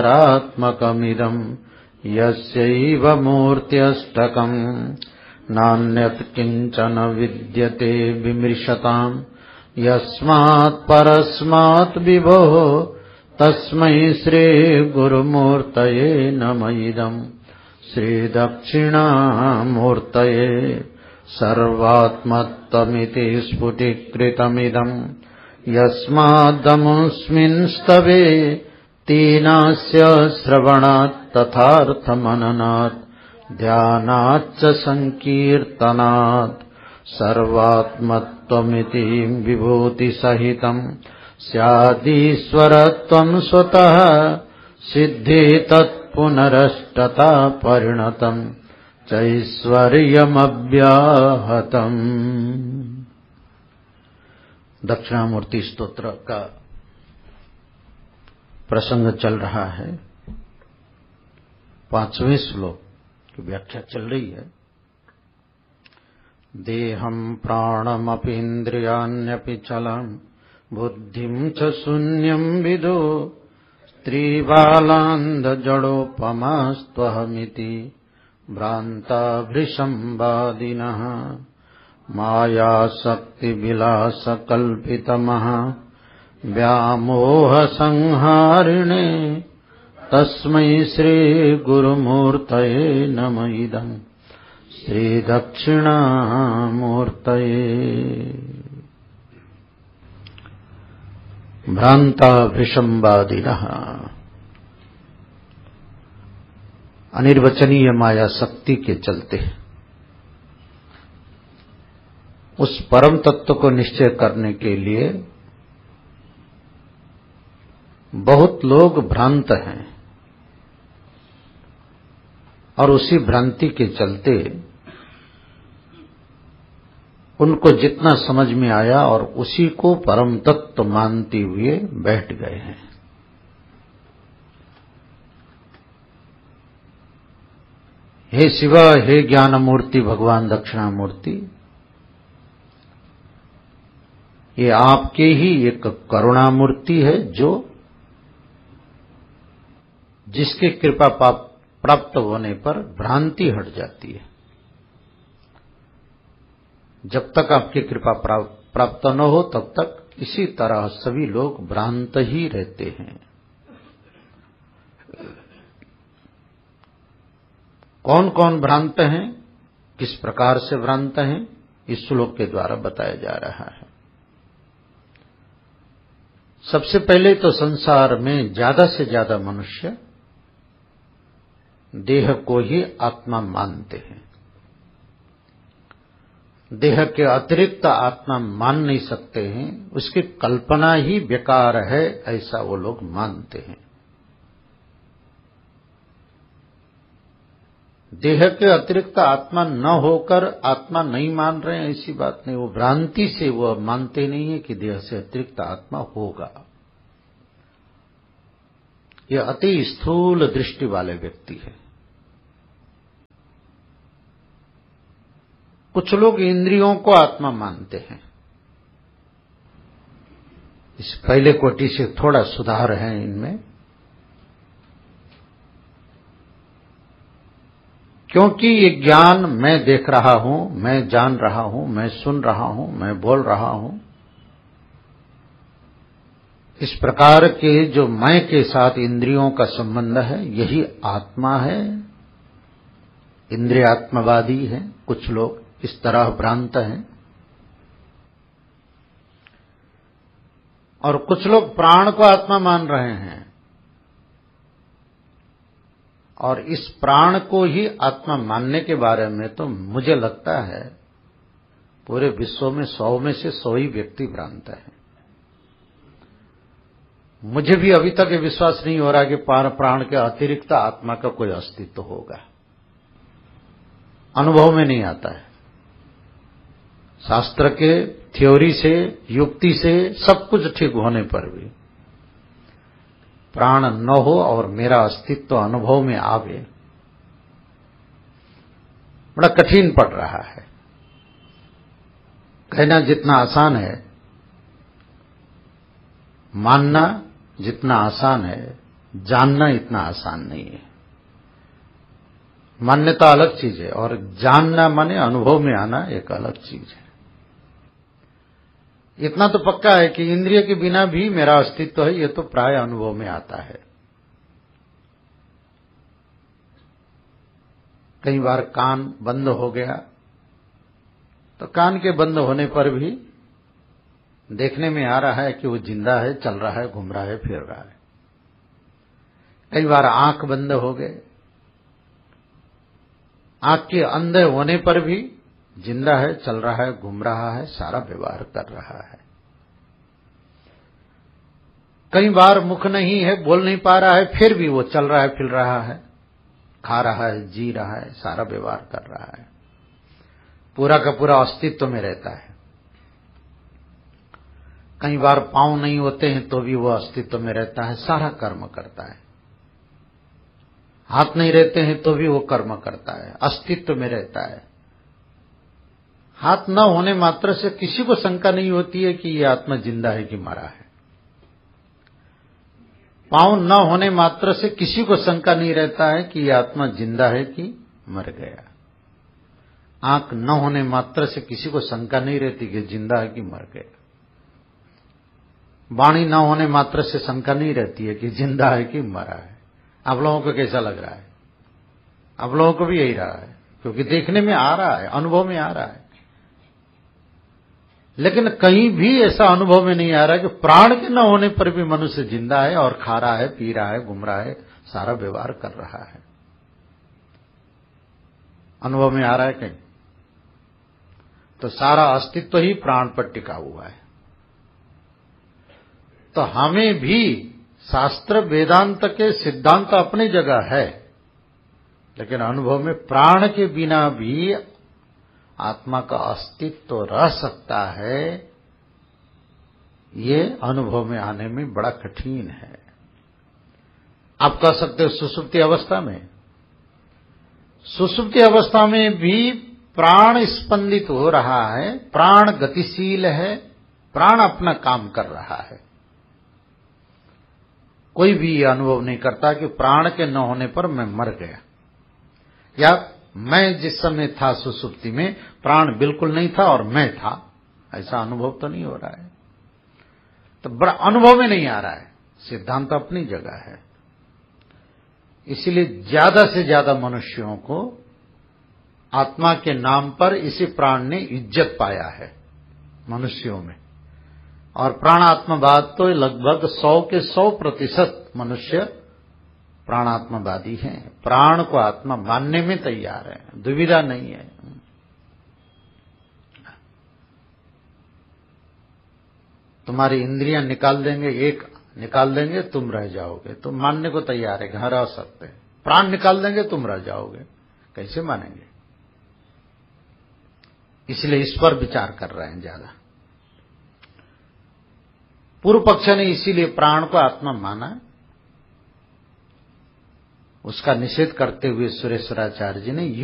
रात्मकमिदं यस्यैव मूर्त्यष्टकम् नान्यत् किञ्चन विद्यते विमृशताम् यस्मात् परस्मात् विभोः तस्मै श्रीगुरुमूर्तये नम इदम् श्रीदक्षिणामूर्तये सर्वात्मत्वमिति स्फुटीकृतमिदम् यस्मादमुस्मिंस्तवे तीनास्य श्रवणात् तथार्थमननात् ध्यानाच्च संकीर्तनात् सर्वात्मत्वमिति विभूतिसहितम् स्यादीश्वरत्वं स्वतः सिद्धि तत्पुनरष्टता परिणतम् चैश्वर्यमव्याहतम्। दक्षिणामूर्ति स्तोत्र का प्रसंग चल रहा है। 5वें श्लोक की व्याख्या चल रही है। देहं प्राणमपीन्द्रियाण्यपि चलम् बुद्धिं च शून्यं विदो स्त्रीबालान्धजडोपमास्त्वहमिति भ्रान्ताभृशंवादिनः मायाशक्तिविलासकल्पितमः व्यामोहसंहारिणे तस्मै श्रीगुरुमूर्तये नम इदम् श्रीदक्षिणामूर्तये। भ्रान्ताभृशंवादिनः अनिर्वचनीय माया शक्ति के चलते उस परम तत्व को निश्चय करने के लिए बहुत लोग भ्रांत हैं और उसी भ्रांति के चलते उनको जितना समझ में आया और उसी को परम तत्व मानते हुए बैठ गए हैं। हे शिव, हे ज्ञान मूर्ति भगवान दक्षिणामूर्ति, ये आपके ही एक करुणा मूर्ति है जो जिसके कृपा प्राप्त होने पर भ्रांति हट जाती है। जब तक आपकी कृपा प्राप्त न हो तब तक इसी तरह सभी लोग भ्रांत ही रहते हैं। कौन कौन भ्रांत हैं, किस प्रकार से भ्रांत हैं, इस श्लोक के द्वारा बताया जा रहा है। सबसे पहले तो संसार में ज्यादा से ज्यादा मनुष्य देह को ही आत्मा मानते हैं। देह के अतिरिक्त आत्मा मान नहीं सकते हैं, उसकी कल्पना ही बेकार है, ऐसा वो लोग मानते हैं। देह के अतिरिक्त आत्मा न होकर आत्मा नहीं मान रहे हैं, ऐसी बात नहीं। वो भ्रांति से वो मानते नहीं है कि देह से अतिरिक्त आत्मा होगा। ये अति स्थूल दृष्टि वाले व्यक्ति है। कुछ लोग इंद्रियों को आत्मा मानते हैं। इस पहले कोटि से थोड़ा सुधार है इनमें, क्योंकि ये ज्ञान मैं देख रहा हूं, मैं जान रहा हूं, मैं सुन रहा हूं, मैं बोल रहा हूं, इस प्रकार के जो मैं के साथ इंद्रियों का संबंध है, यही आत्मा है। इंद्रियात्मवादी है कुछ लोग, इस तरह भ्रांत हैं। और कुछ लोग प्राण को आत्मा मान रहे हैं और इस प्राण को ही आत्मा मानने के बारे में तो मुझे लगता है पूरे विश्व में 100 में से 100 ही व्यक्ति भ्रांत है। मुझे भी अभी तक ये विश्वास नहीं हो रहा कि प्राण के अतिरिक्त आत्मा का कोई अस्तित्व होगा। अनुभव में नहीं आता है। शास्त्र के थ्योरी से, युक्ति से, सब कुछ ठीक होने पर भी प्राण न हो और मेरा अस्तित्व अनुभव में आवे, बड़ा कठिन पड़ रहा है। कहना जितना आसान है, मानना जितना आसान है, जानना इतना आसान नहीं है। मान्यता अलग चीज है और जानना माने अनुभव में आना एक अलग चीज है। इतना तो पक्का है कि इंद्रिय के बिना भी मेरा अस्तित्व है, ये तो प्राय अनुभव में आता है। कई बार कान बंद हो गया तो कान के बंद होने पर भी देखने में आ रहा है कि वो जिंदा है, चल रहा है, घूम रहा है, फिर रहा है। कई बार आंख बंद हो गए, आंख के अंधे होने पर भी जिंदा है, चल रहा है, घूम रहा है, सारा व्यवहार कर रहा है। कई बार मुख नहीं है, बोल नहीं पा रहा है, फिर भी वो चल रहा है, फिर रहा है, खा रहा है, जी रहा है, सारा व्यवहार कर रहा है, पूरा का पूरा अस्तित्व में रहता है। कई बार पांव नहीं होते हैं तो भी वो अस्तित्व में रहता है, सारा कर्म करता है। हाथ नहीं रहते हैं तो भी वो कर्म करता है, अस्तित्व में रहता है। हाथ न होने मात्र से किसी को शंका नहीं होती है कि ये आत्मा जिंदा है कि मरा है। पांव न होने मात्र से किसी को शंका नहीं रहता है कि ये आत्मा जिंदा है कि मर गया। आंख न होने मात्र से किसी को शंका नहीं रहती कि जिंदा है कि मर गया। वाणी न होने मात्र से शंका नहीं रहती है कि जिंदा है कि मरा है। आप लोगों को कैसा लग रहा है? आप लोगों को भी यही रहा है, क्योंकि देखने में आ रहा है, अनुभव में आ रहा है। लेकिन कहीं भी ऐसा अनुभव में नहीं आ रहा कि प्राण के न होने पर भी मनुष्य जिंदा है और खा रहा है, पी रहा है, घूम रहा है, सारा व्यवहार कर रहा है। अनुभव में आ रहा है कहीं? तो सारा अस्तित्व ही प्राण पर टिका हुआ है। तो हमें भी शास्त्र वेदांत के सिद्धांत अपनी जगह है, लेकिन अनुभव में प्राण के बिना भी आत्मा का अस्तित्व रह सकता है, ये अनुभव में आने में बड़ा कठिन है। आप कह सकते हो सुषुप्ति अवस्था में, सुषुप्ति अवस्था में भी प्राण स्पंदित हो रहा है, प्राण गतिशील है, प्राण अपना काम कर रहा है। कोई भी ये अनुभव नहीं करता कि प्राण के न होने पर मैं मर गया, या मैं जिस समय था सुषुप्ति में प्राण बिल्कुल नहीं था और मैं था, ऐसा अनुभव तो नहीं हो रहा है। तो बड़ा अनुभव में नहीं आ रहा है। सिद्धांत अपनी जगह है। इसलिए ज्यादा से ज्यादा मनुष्यों को आत्मा के नाम पर इसी प्राण ने इज्जत पाया है मनुष्यों में। और प्राणात्मवाद तो लगभग 100 के 100% मनुष्य प्राणात्मवादी हैं, प्राण को आत्मा मानने में तैयार है, दुविधा नहीं है। तुम्हारी इंद्रियां निकाल देंगे, एक निकाल देंगे, तुम रह जाओगे, तुम मानने को तैयार है, घर रह सकते हैं। प्राण निकाल देंगे, तुम रह जाओगे, कैसे मानेंगे? इसलिए इस पर विचार कर रहे हैं ज्यादा। पूर्व पक्ष ने इसीलिए प्राण को आत्मा माना, उसका निषेध करते हुए सुरेश्वराचार्य जी ने